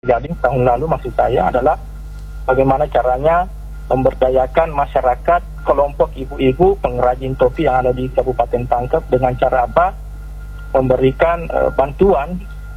Gading tahun lalu maksud saya adalah bagaimana caranya memberdayakan masyarakat, kelompok ibu-ibu pengrajin topi yang ada di Kabupaten Pangkep dengan cara apa? Memberikan bantuan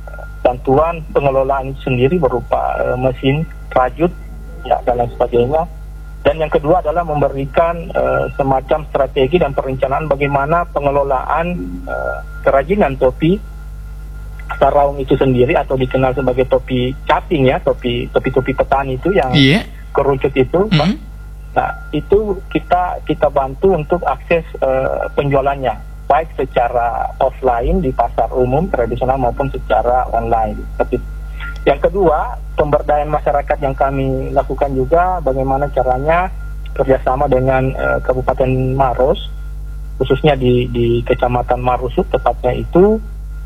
pengelolaan sendiri berupa mesin rajut ya dan lain sebagainya. Dan yang kedua adalah memberikan semacam strategi dan perencanaan bagaimana pengelolaan kerajinan topi saraung itu sendiri atau dikenal sebagai topi caping ya, topi petani itu yang kerucut itu. Nah, itu kita bantu untuk akses penjualannya, baik secara offline di pasar umum tradisional maupun secara online. Yang kedua, pemberdayaan masyarakat yang kami lakukan juga bagaimana caranya kerjasama dengan Kabupaten Maros, khususnya di Kecamatan Marusut tepatnya itu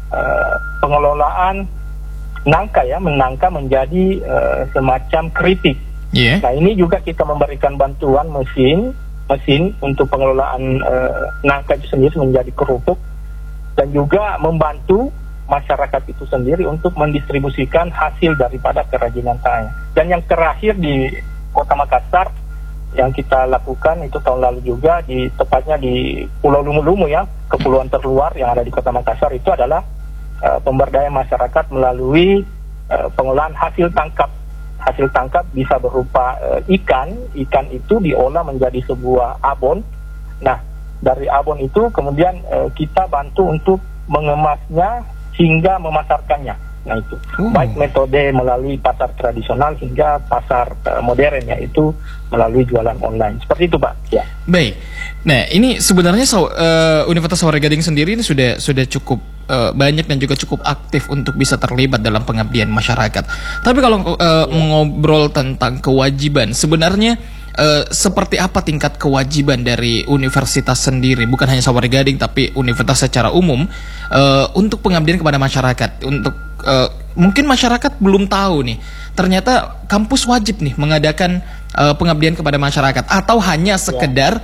pengelolaan menangka menjadi semacam keripik. Nah, ini juga kita memberikan bantuan mesin untuk pengelolaan nangka itu sendiri menjadi kerupuk, dan juga membantu masyarakat itu sendiri untuk mendistribusikan hasil daripada kerajinan saya. Dan yang terakhir di Kota Makassar yang kita lakukan itu tahun lalu juga tepatnya di Pulau Lumu-Lumu ya, kepulauan terluar yang ada di Kota Makassar, itu adalah pemberdayaan masyarakat melalui pengolahan hasil tangkap. Hasil tangkap bisa berupa ikan itu diolah menjadi sebuah abon. Nah, dari abon itu kemudian kita bantu untuk mengemasnya hingga memasarkannya. Nah, itu baik metode melalui pasar tradisional hingga pasar modern, yaitu melalui jualan online. Seperti itu, Pak. Ya. Baik. Nah, ini sebenarnya Universitas Sawarga Gading sendiri ini sudah cukup banyak dan juga cukup aktif untuk bisa terlibat dalam pengabdian masyarakat. Tapi kalau ngobrol tentang kewajiban, sebenarnya seperti apa tingkat kewajiban dari universitas sendiri, bukan hanya Sawarga Gading tapi universitas secara umum, untuk pengabdian kepada masyarakat? Untuk mungkin masyarakat belum tahu nih, ternyata kampus wajib nih mengadakan pengabdian kepada masyarakat, atau hanya sekedar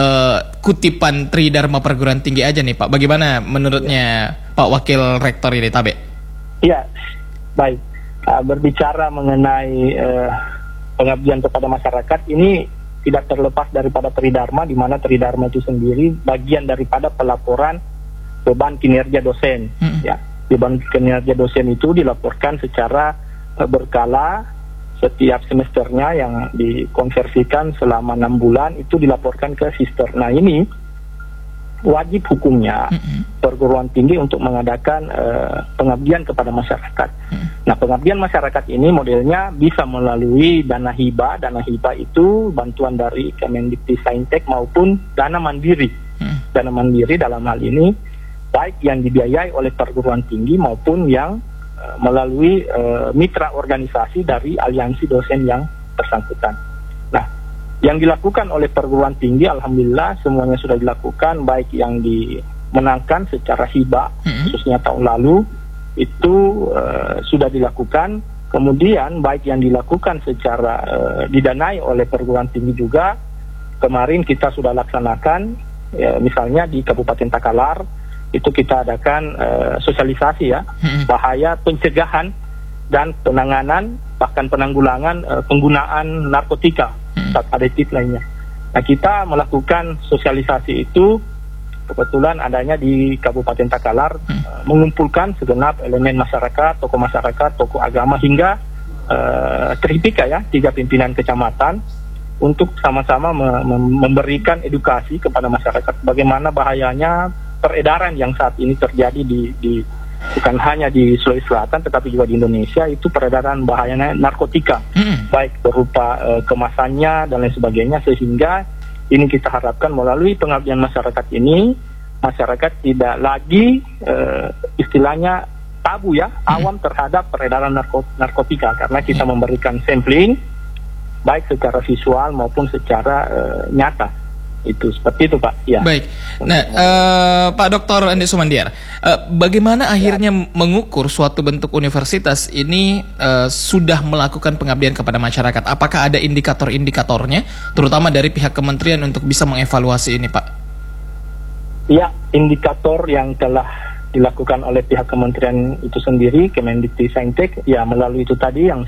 kutipan Tridharma Perguruan Tinggi aja nih, Pak. Bagaimana menurutnya Pak Wakil Rektor ini, Tabe? Iya, baik. Berbicara mengenai pengabdian kepada masyarakat, ini tidak terlepas daripada Tridharma, di mana Tridharma itu sendiri bagian daripada pelaporan beban kinerja dosen. Ya, beban kinerja dosen itu dilaporkan secara berkala setiap semesternya, yang dikonversikan selama 6 bulan itu dilaporkan ke sister. Nah, ini wajib hukumnya perguruan tinggi untuk mengadakan pengabdian kepada masyarakat. Nah, pengabdian masyarakat ini modelnya bisa melalui dana hibah. Dana hibah itu bantuan dari Kemendikbudristek maupun dana mandiri. Dana mandiri dalam hal ini baik yang dibiayai oleh perguruan tinggi maupun yang melalui mitra organisasi dari aliansi dosen yang bersangkutan. Nah, yang dilakukan oleh perguruan tinggi, alhamdulillah semuanya sudah dilakukan, baik yang dimenangkan secara hibah, khususnya tahun lalu itu sudah dilakukan. Kemudian baik yang dilakukan secara didanai oleh perguruan tinggi juga, kemarin kita sudah laksanakan, misalnya di Kabupaten Takalar, itu kita adakan sosialisasi ya, bahaya pencegahan dan penanganan, bahkan penanggulangan penggunaan narkotika zat aditif lainnya. Nah, kita melakukan sosialisasi itu kebetulan adanya di Kabupaten Takalar, mengumpulkan segenap elemen masyarakat, tokoh agama hingga Tripika ya, 3 pimpinan kecamatan, untuk sama-sama memberikan edukasi kepada masyarakat bagaimana bahayanya peredaran yang saat ini terjadi di bukan hanya di Sulawesi Selatan tetapi juga di Indonesia, itu peredaran bahayanya narkotika, baik berupa kemasannya dan lain sebagainya, sehingga ini kita harapkan melalui pengabdian masyarakat ini, masyarakat tidak lagi istilahnya tabu ya, awam terhadap peredaran narkotika, karena kita memberikan sampling baik secara visual maupun secara nyata. Itu seperti itu, Pak. Ya. Baik. Nah, Pak Dr. Andi Sumandiar, bagaimana akhirnya mengukur suatu bentuk universitas ini sudah melakukan pengabdian kepada masyarakat? Apakah ada indikator-indikatornya, terutama dari pihak kementerian untuk bisa mengevaluasi ini, Pak? Ya, indikator yang telah dilakukan oleh pihak kementerian itu sendiri, Kemendikti Saintek, ya melalui itu tadi yang